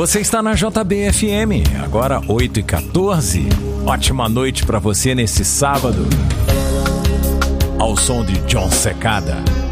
Você está na JBFM, agora 8h14. Ótima noite para você nesse sábado. Ao som de John Secada.